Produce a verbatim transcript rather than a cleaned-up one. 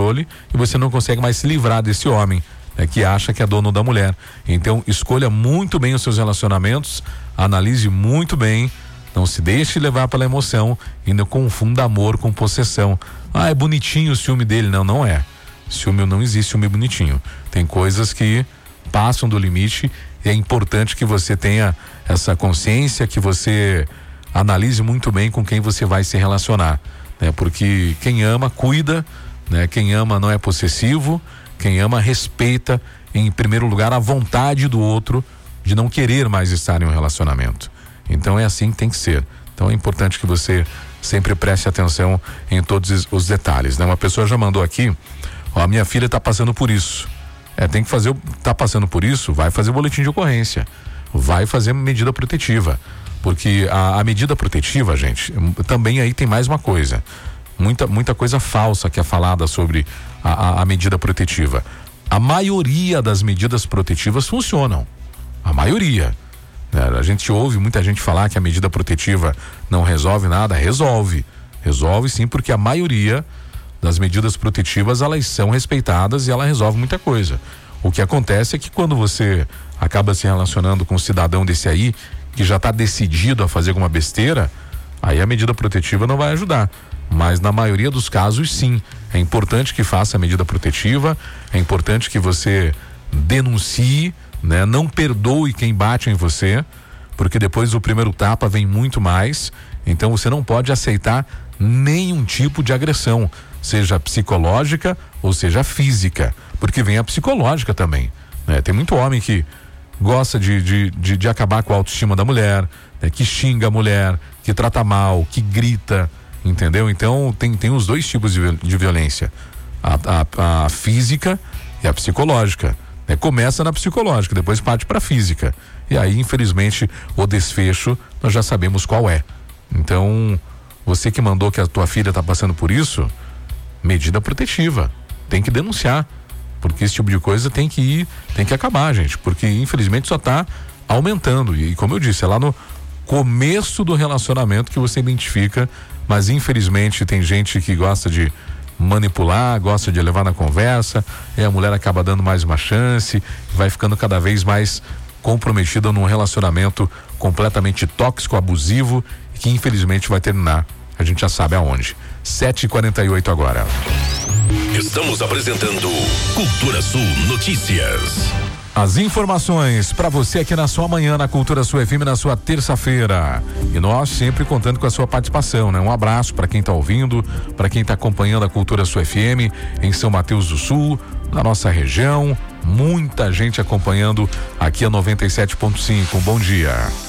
controle e você não consegue mais se livrar desse homem, né, que acha que é dono da mulher. Então, escolha muito bem os seus relacionamentos, analise muito bem, não se deixe levar pela emoção e não confunda amor com possessão. Ah, é bonitinho o ciúme dele. Não, não é. Ciúme não existe, ciúme bonitinho. Tem coisas que passam do limite e é importante que você tenha essa consciência, que você analise muito bem com quem você vai se relacionar, né? Porque quem ama, cuida, né? Quem ama não é possessivo, quem ama respeita, em primeiro lugar, a vontade do outro de não querer mais estar em um relacionamento. Então é assim que tem que ser. Então é importante que você sempre preste atenção em todos os detalhes, né? Uma pessoa já mandou aqui, ó, a minha filha está passando por isso. É, tem que fazer, tá passando por isso, vai fazer boletim de ocorrência, vai fazer medida protetiva, porque a, a medida protetiva, gente, também aí tem mais uma coisa, muita, muita coisa falsa que é falada sobre a, a, a medida protetiva. A maioria das medidas protetivas funcionam, a maioria. A gente ouve muita gente falar que a medida protetiva não resolve nada. Resolve, resolve sim, porque a maioria das medidas protetivas, elas são respeitadas e ela resolve muita coisa. O que acontece é que quando você acaba se relacionando com um cidadão desse aí, que já está decidido a fazer alguma besteira, aí a medida protetiva não vai ajudar. Mas na maioria dos casos, sim, é importante que faça a medida protetiva, é importante que você denuncie, né? Não perdoe quem bate em você, porque depois do primeiro tapa vem muito mais. Então você não pode aceitar nenhum tipo de agressão, seja psicológica ou seja física, porque vem a psicológica também, né? Tem muito homem que gosta de, de, de, de acabar com a autoestima da mulher, né? Que xinga a mulher, que trata mal, que grita, entendeu? Então tem, tem os dois tipos de, de violência, a, a, a física e a psicológica. É, começa na psicológica, depois parte para a física. E aí, infelizmente, o desfecho nós já sabemos qual é. Então, você que mandou que a tua filha está passando por isso, medida protetiva. Tem que denunciar. Porque esse tipo de coisa tem que ir, tem que acabar, gente. Porque, infelizmente, só está aumentando. E, como eu disse, é lá no começo do relacionamento que você identifica. Mas, infelizmente, tem gente que gosta de manipular, gosta de levar na conversa, e a mulher acaba dando mais uma chance, vai ficando cada vez mais comprometida num relacionamento completamente tóxico, abusivo, e que infelizmente vai terminar, a gente já sabe aonde. sete e quarenta e oito agora. Estamos apresentando Cultura Sul Notícias. As informações para você aqui na sua manhã, na Cultura Sul F M, na sua terça-feira. E nós sempre contando com a sua participação, né? Um abraço para quem tá ouvindo, para quem tá acompanhando a Cultura Sul F M em São Mateus do Sul, na nossa região. Muita gente acompanhando aqui a noventa e sete ponto cinco. Bom dia.